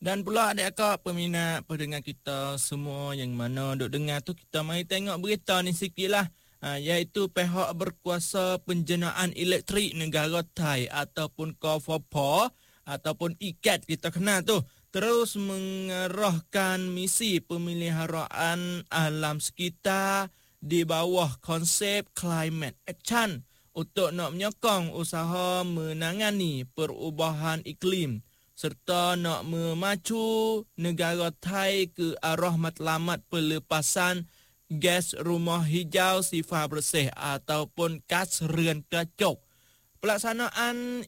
Dan pula adik-akak peminat pendengar kita semua yang mana duk dengar tu, kita mari tengok berita ni sikit lah. Iaitu pihak berkuasa penjenaan elektrik negara Thai ataupun KFOPO ataupun IKAT kita kenal tu, terus mengerahkan misi pemeliharaan alam sekitar di bawah konsep Climate Action untuk nak menyokong usaha menangani perubahan iklim serta nak memacu negara Thai ke arah matlamat pelepasan gas rumah hijau sifar bersih ataupun gas-ren kecok. Pelaksanaan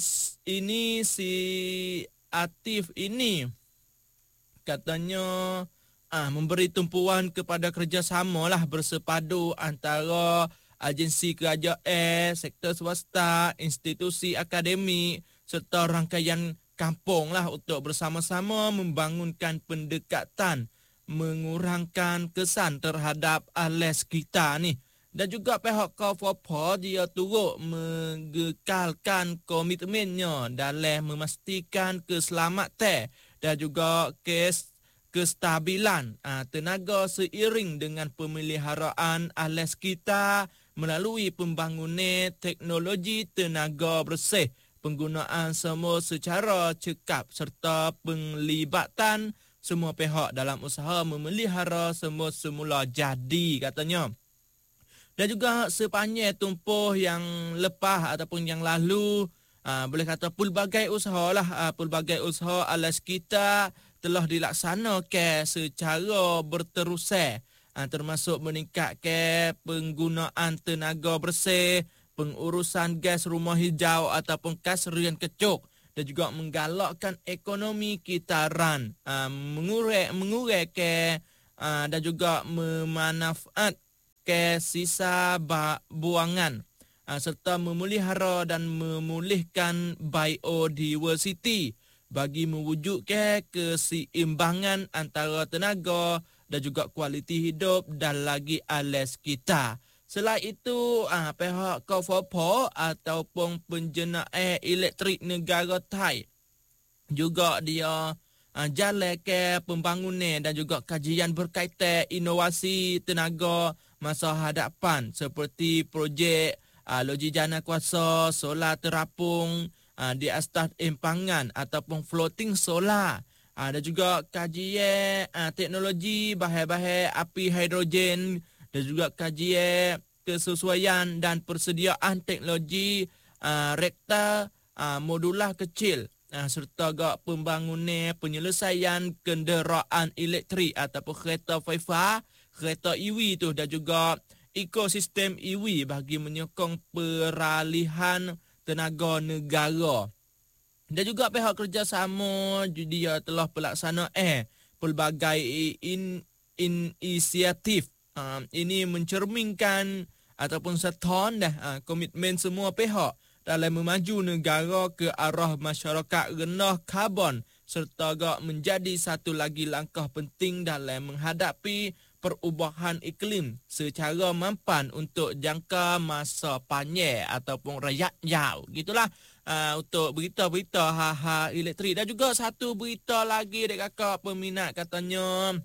inisiatif ini katanya memberi tumpuan kepada kerjasama lah bersepadu antara agensi kerajaan, sektor swasta, institusi akademik serta rangkaian kampung lah untuk bersama-sama membangunkan pendekatan mengurangkan kesan terhadap alam sekitar ni. Dan juga pihak KFOPO dia turut mengekalkan komitmennya dalam memastikan keselamatan dan juga kestabilan tenaga seiring dengan pemeliharaan alam sekitar melalui pembangunan teknologi tenaga bersih, penggunaan semua secara cekap serta penglibatan semua pihak dalam usaha memelihara semua semula jadi katanya. Dan juga sepanjang tumpuh yang lepas ataupun yang lalu, boleh kata pelbagai usaha lah, pelbagai usaha alam sekitar telah dilaksanakan secara berterusan, termasuk meningkatkan penggunaan tenaga bersih, pengurusan gas rumah hijau ataupun gas-ren kecok dan juga menggalakkan ekonomi kitaran, mengurangkan dan juga memanfaatkan sisa buangan serta memelihara dan memulihkan biodiversity bagi mewujudkan keseimbangan antara tenaga dan juga kualiti hidup dan lagi alam sekitar. Selain itu, pihak KFOPO ataupun penjenaan elektrik negara Thai juga dia jalankan pembangunan dan juga kajian berkaitan inovasi tenaga masa hadapan seperti projek loji jana kuasa solar terapung di atas empangan ataupun floating solar. Dan juga kajian teknologi bahan-bahan api hidrogen dan juga kajian kesesuaian dan persediaan teknologi reaktor modular kecil serta juga pembangunan penyelesaian kenderaan elektrik ataupun kereta faifar, kereta EV tu dan juga ekosistem EV bagi menyokong peralihan tenaga negara. Dan juga pihak kerjasama dia telah pelaksanaan pelbagai inisiatif. Ini mencerminkan ataupun seton dah komitmen semua pihak dalam memaju negara ke arah masyarakat rendah karbon serta juga menjadi satu lagi langkah penting dalam menghadapi perubahan iklim secara mampan untuk jangka masa panjang ataupun rakyat jauh. Gitulah untuk berita-berita hal-hal elektrik. Dan juga satu berita lagi dek kakak peminat katanya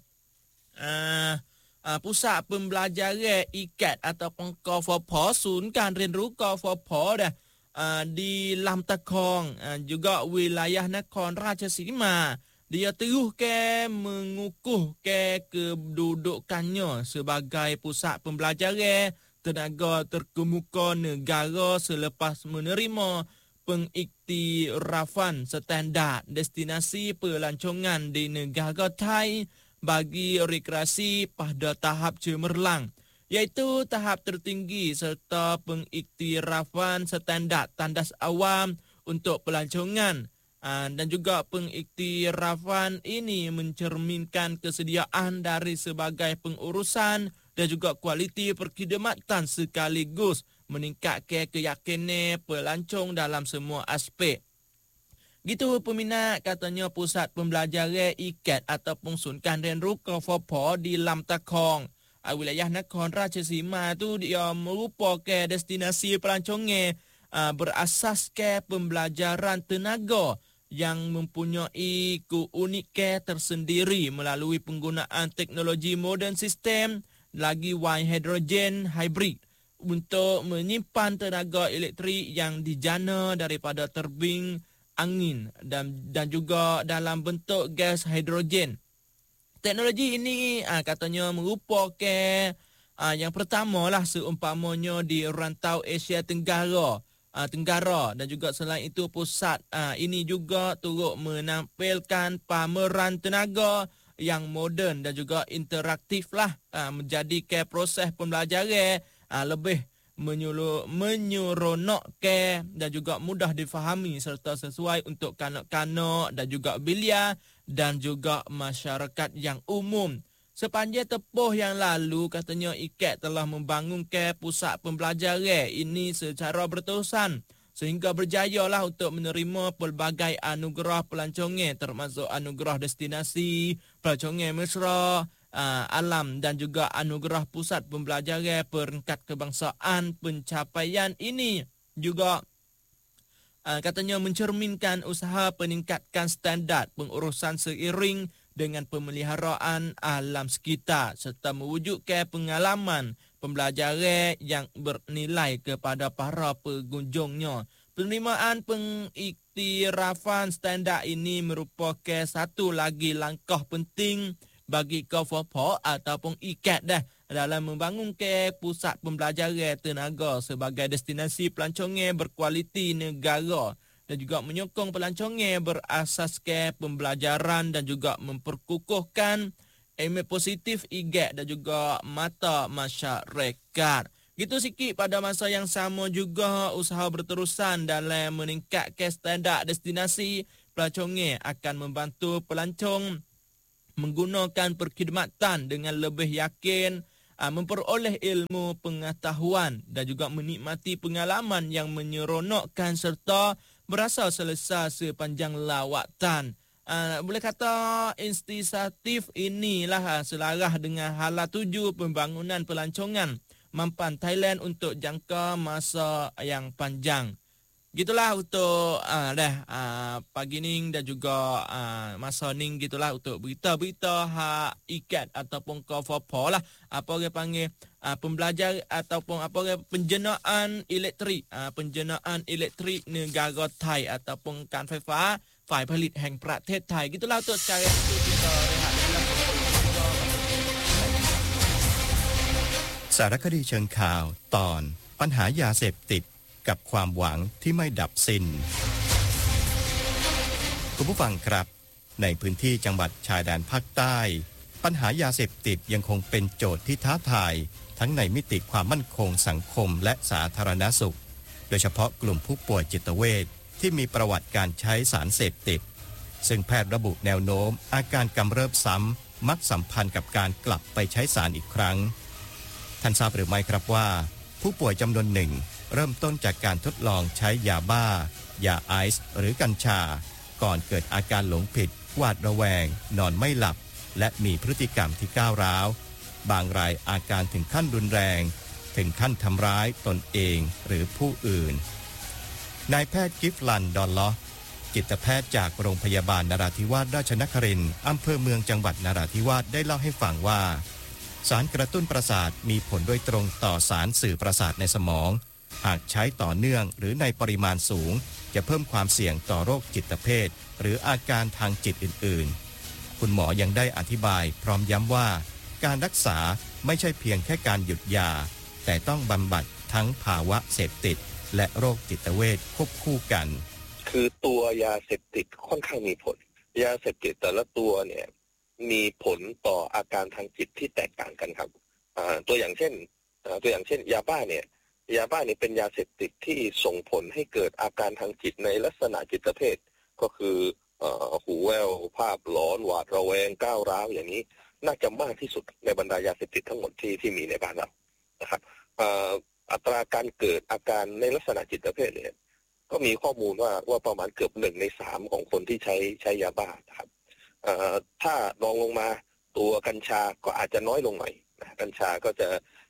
pusat pembelajaran IKAT ataupun KFOPO Sunkan Renru KFOPO dah di Lam Takong juga wilayah Nakhon Ratchasima dia terus mengukuhkan kedudukannya sebagai pusat pembelajaran tenaga terkemuka negara selepas menerima pengiktirafan standard destinasi pelancongan di negara Thai bagi rekreasi pada tahap cemerlang, iaitu tahap tertinggi serta pengiktirafan standard tandas awam untuk pelancongan. Dan juga pengiktirafan ini mencerminkan kesediaan dari sebagai pengurusan dan juga kualiti perkhidmatan sekaligus meningkatkan keyakinan pelancong dalam semua aspek. Gitu peminat, katanya pusat pembelajaran IKAT ataupun Sunkan Renru KFOPO di Lam Takong, wilayah Nakhon Ratchasima tu dia merupakan destinasi pelancongan berasaskan pembelajaran tenaga yang mempunyai keunikan tersendiri melalui penggunaan teknologi modern sistem lagi wine hidrogen hybrid untuk menyimpan tenaga elektrik yang dijana daripada terbing angin dan juga dalam bentuk gas hidrogen. Teknologi ini katanya merupakan yang pertamalah seumpamanya di rantau Asia Tenggara dan juga selain itu pusat ini juga turut menampilkan pameran tenaga yang moden dan juga interaktif lah menjadikan proses pembelajaran lebih menyeronokkan dan juga mudah difahami serta sesuai untuk kanak-kanak dan juga belia dan juga masyarakat yang umum. Sepanjang tempoh yang lalu, katanya IKET telah membangunkan pusat pembelajaran ini secara berterusan sehingga berjayalah untuk menerima pelbagai anugerah pelancongan termasuk anugerah destinasi, pelancongan mesra, alam dan juga anugerah pusat pembelajaran peringkat kebangsaan. Pencapaian ini juga katanya mencerminkan usaha peningkatkan standard pengurusan seiring dengan pemeliharaan alam sekitar serta mewujudkan pengalaman pembelajaran yang bernilai kepada para pengunjungnya. Penerimaan pengiktirafan standard ini merupakan satu lagi langkah penting bagi KFOPO ataupun IKET dalam membangunkan pusat pembelajaran tenaga sebagai destinasi pelancongan berkualiti negara dan juga menyokong pelancongan berasaskan pembelajaran dan juga memperkukuhkan imej positif IKET dan juga mata masyarakat. Gitu sikit pada masa yang sama juga usaha berterusan dalam meningkatkan standard destinasi pelancongan akan membantu pelancong menggunakan perkhidmatan dengan lebih yakin, memperoleh ilmu pengetahuan dan juga menikmati pengalaman yang menyeronokkan serta berasa selesa sepanjang lawatan. Boleh kata inisiatif inilah selarah dengan hala tuju pembangunan pelancongan mampan Thailand untuk jangka masa yang panjang. Gitulah untuk pagi ni dan juga masa ni gitulah untuk berita-berita IKET ataupun KFOPO lah. Apa orang panggil pembelajar ataupun apa orang penjenaan elektrik negara Thai ataupun kan Faifa ฝ่ายผลิตแห่งประเทศไทย Gitulah untuk sekarang kita rehat dalam สารคดีเชิงข่าวตอนปัญหายาเสพติดกับความหวังที่ไม่ดับสิ้นคุณผู้ฟังครับในพื้นที่จังหวัดชายแดนภาคใต้ปัญหายาเสพติดยังคงเป็นโจทย์ที่ท้าทายทั้งในมิติความมั่นคงสังคมและสาธารณสุขโดยเฉพาะกลุ่มผู้ป่วยจิตเวชที่มีประวัติการใช้สารเสพติดซึ่งแพทย์ระบุแนวโน้มอาการกำเริบซ้ำมักสัมพันธ์กับการกลับไปใช้สารอีกครั้งท่านทราบหรือไม่ครับว่าผู้ป่วยจำนวนหนึ่งเริ่มต้นจากการทดลองใช้ยาบ้ายาไอซ์หรือกัญชาก่อนเกิดอาการหลงผิดหวาดระแวงนอนไม่หลับและมีพฤติกรรมที่ก้าวร้าวบางรายอาการถึงขั้นรุนแรงถึงขั้นทำร้ายตนเองหรือผู้อื่นนายแพทย์กิฟลันดอนลอจิตแพทย์จากโรงพยาบาลนราธิวาสราชนครินทร์อำเภอเมืองจังหวัดนราธิวาสได้เล่าให้ฟังว่าสารกระตุ้นประสาทมีผลโดยตรงต่อสารสื่อประสาทในสมองหากใช้ต่อเนื่องหรือในปริมาณสูงจะเพิ่มความเสี่ยงต่อโรคจิตเภทหรืออาการทางจิตอื่นๆคุณหมอยังได้อธิบายพร้อมย้ำว่าการรักษาไม่ใช่เพียงแค่การหยุดยาแต่ต้องบำบัดทั้งภาวะเสพติดและโรคจิตเวชควบคู่กันคือตัวยาเสพติดค่อนข้างมีผลยาเสพติดแต่ละตัวเนี่ยมีผลต่ออาการทางจิตที่แตกต่างกันครับตัวอย่างเช่นยาบ้าเนี่ยเป็นยาเสพติดที่ส่งผลให้เกิดอาการทางจิตในลักษณะจิตเภทก็คือหูแว่วภาพหลอนหวาดระแวงก้าวร้าวอย่างนี้น่าจะมากที่สุดในบรรดายาเสพติดทั้งหมดที่มีในบ้านเรานะครับอัตราการเกิดอาการในลักษณะจิตเภทเนี่ยก็มีข้อมูลว่าประมาณเกือบ1 ใน 3ของคนที่ใช้ยาบ้านะครับถ้ารองลงมาตัวกัญชาก็อาจจะน้อยลงหน่อยนะกัญชาก็จะ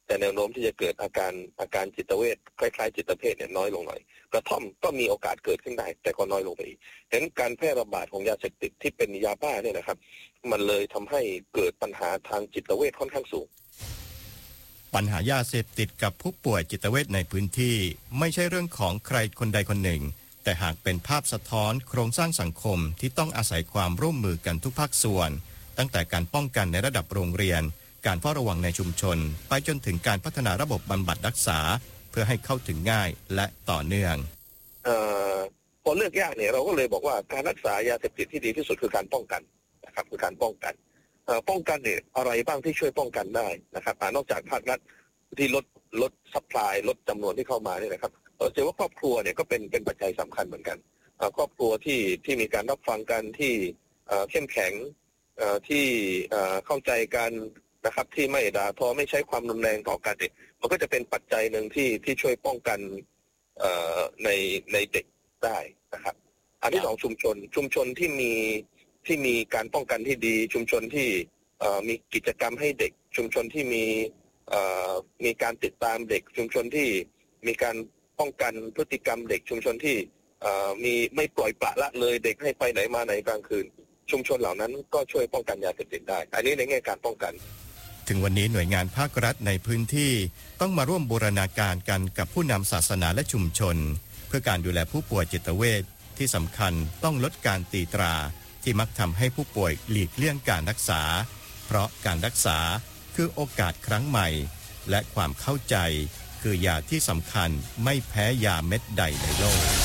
แต่แนวโน้มที่จะเกิดอาการจิตเวชคล้ายๆจิตเภทเนี่ยน้อยลงหน่อยกระท่อมก็มีโอกาสเกิดขึ้นได้แต่ก็น้อยลงไปอีกฉะนั้นการแพร่ระบาดของยาเสพติดที่เป็นยาบ้าเนี่ยนะครับมันเลยทำให้เกิดปัญหาทางจิตเวชค่อนข้างสูงปัญหายาเสพติดกับผู้ป่วยจิตเวชในพื้นที่ไม่ใช่เรื่องของใครคนใดคนหนึ่งแต่หากเป็นภาพสะท้อนโครงสร้างสังคมที่ต้องอาศัยความร่วมมือกันทุกภาคส่วนตั้งแต่การป้องกันในระดับโรงเรียนการเฝ้าระวังในชุมชนไปจนถึงการพัฒนาระบบบำบัดรักษาเพื่อให้เข้าถึงง่ายและต่อเนื่องพอเลือกยากเนี่ยเราก็เลยบอกว่าการรักษายาเสพติดที่ดีที่สุดคือการป้องกันนะครับคือการป้องกันเนี่ยอะไรบ้างที่ช่วยป้องกันได้นะครับนอกจากภาครัฐที่ลดซัพพลายลดจำนวนที่เข้ามาเนี่ยนะครับเชื่อว่าครอบครัวเนี่ยก็เป็นปัจจัยสำคัญเหมือนกันครอบครัวที่มีการรับฟังกันที่เข้มแข็งที่เข้าใจกันนะครับที่ไม่ด่าทอไม่ใช้ความรุนแรงต่อกันเนี่ยมันก็จะเป็นปัจจัยหนึ่งที่ช่วยป้องกันในเด็กได้นะครับอันที่สองชุมชนที่มีการป้องกันที่ดีชุมชนที่มีกิจกรรมให้เด็กชุมชนที่มีการติดตามเด็กชุมชนที่มีการป้องกันพฤติกรรมเด็กชุมชนที่มีไม่ปล่อยปละละเลยเด็กให้ไปไหนมาไหนกลางคืนชุมชนเหล่านั้นก็ช่วยป้องกันยาเสพติดได้อันนี้ในแง่การป้องกันถึงวันนี้หน่วยงานภาครัฐในพื้นที่ต้องมาร่วมบูรณาการกันกับผู้นำศาสนาและชุมชนเพื่อการดูแลผู้ป่วยจิตเวชที่สำคัญต้องลดการตีตราที่มักทำให้ผู้ป่วยหลีกเลี่ยงการรักษาเพราะการรักษาคือโอกาสครั้งใหม่และความเข้าใจคือยาที่สำคัญไม่แพ้ยาเม็ดใดในโลก